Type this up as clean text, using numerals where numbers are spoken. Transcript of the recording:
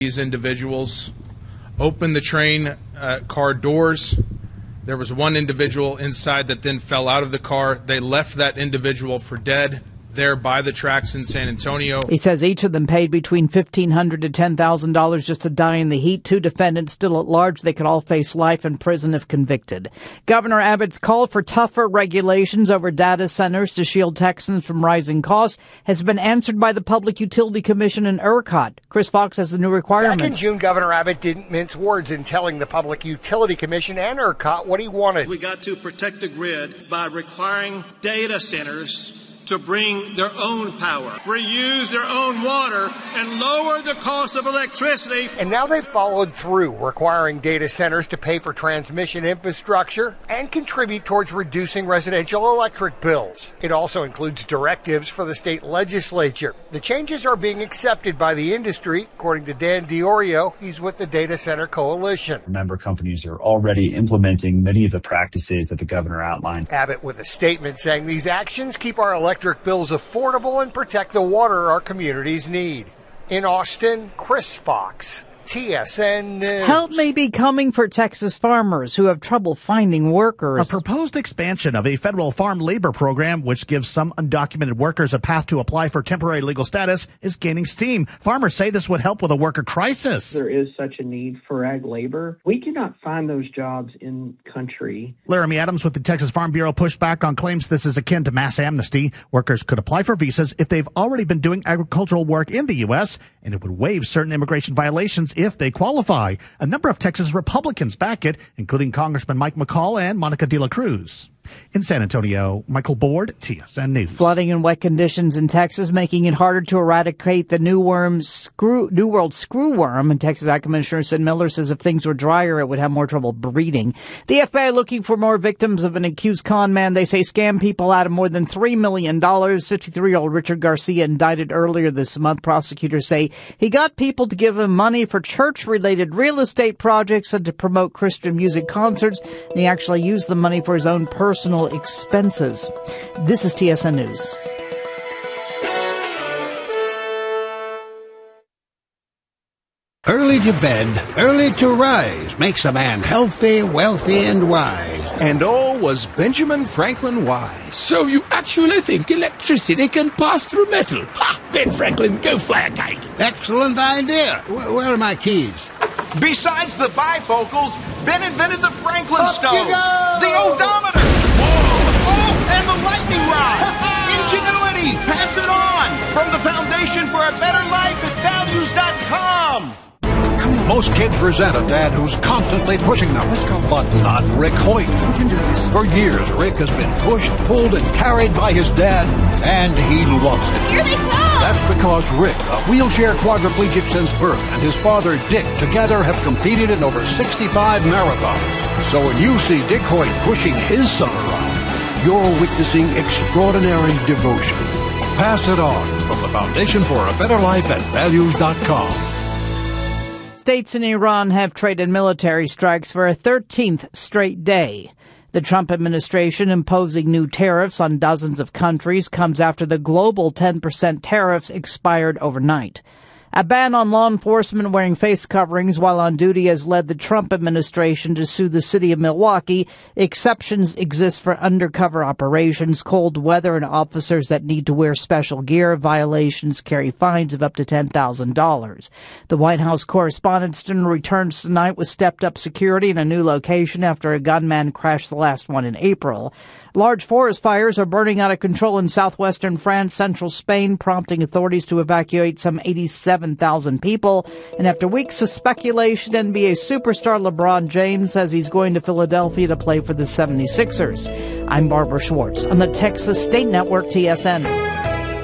These individuals opened the train car doors. There was one individual inside that then fell out of the car. They left that individual for dead there by the tracks in San Antonio. He says each of them paid between $1,500 to $10,000 just to die in the heat. 2 defendants still at large. They could all face life in prison if convicted. Governor Abbott's call for tougher regulations over data centers to shield Texans from rising costs has been answered by the Public Utility Commission and ERCOT. Chris Fox has the new requirements. Back in June, Governor Abbott didn't mince words in telling the Public Utility Commission and ERCOT what he wanted. We got to protect the grid by requiring data centers to bring their own power, reuse their own water, and lower the cost of electricity. And now they've followed through, requiring data centers to pay for transmission infrastructure and contribute towards reducing residential electric bills. It also includes directives for the state legislature. The changes are being accepted by the industry, according to Dan Diorio. He's with the Data Center Coalition. Member companies are already implementing many of the practices that the governor outlined. Abbott with a statement saying these actions keep our electric bills affordable and protect the water our communities need. In Austin, Chris Fox, TSN News. Help may be coming for Texas farmers who have trouble finding workers. A proposed expansion of a federal farm labor program, which gives some undocumented workers a path to apply for temporary legal status, is gaining steam. Farmers say this would help with a worker crisis. There is such a need for ag labor. We cannot find those jobs in country. Laramie Adams with the Texas Farm Bureau pushed back on claims this is akin to mass amnesty. Workers could apply for visas if they've already been doing agricultural work in the U.S., and it would waive certain immigration violations if they qualify. A number of Texas Republicans back it, including Congressman Mike McCall and Monica De La Cruz. In San Antonio, Michael Board, TSN News. Flooding and wet conditions in Texas making it harder to eradicate the New World screwworm. And Texas Ag Commissioner Sid Miller says if things were drier, it would have more trouble breeding. The FBI looking for more victims of an accused con man. They say scammed people out of more than $3 million. 53-year-old Richard Garcia indicted earlier this month. Prosecutors say he got people to give him money for church-related real estate projects and to promote Christian music concerts. And he actually used the money for his own personal expenses. This is TSN News. Early to bed, early to rise makes a man healthy, wealthy, and wise. And all was Benjamin Franklin wise. So you actually think electricity can pass through metal? Ha! Ben Franklin, go fly a kite. Excellent idea. Where are my keys? Besides the bifocals, Ben invented the Franklin stove, you go! the odometer, and the lightning rod. Ingenuity, pass it on. From the Foundation for a Better Life at values.com. Most kids resent a dad who's constantly pushing them. Let's go. But not Rick Hoyt. We can do this. For years, Rick has been pushed, pulled, and carried by his dad, and he loves it. Here they come! That's because Rick, a wheelchair quadriplegic since birth, and his father, Dick, together have competed in over 65 marathons. So when you see Dick Hoyt pushing his son around, you're witnessing extraordinary devotion. Pass it on from the Foundation for a Better Life at values.com. States in Iran have traded military strikes for a 13th straight day. The Trump administration imposing new tariffs on dozens of countries comes after the global 10% tariffs expired overnight. A ban on law enforcement wearing face coverings while on duty has led the Trump administration to sue the city of Milwaukee. Exceptions exist for undercover operations, cold weather, and officers that need to wear special gear. Violations carry fines of up to $10,000. The White House Correspondents' Dinner returns tonight with stepped-up security in a new location after a gunman crashed the last one in April. Large forest fires are burning out of control in southwestern France, central Spain, prompting authorities to evacuate some 87,000 people. And after weeks of speculation, NBA superstar LeBron James says he's going to Philadelphia to play for the 76ers. I'm Barbara Schwartz on the Texas State Network, TSN.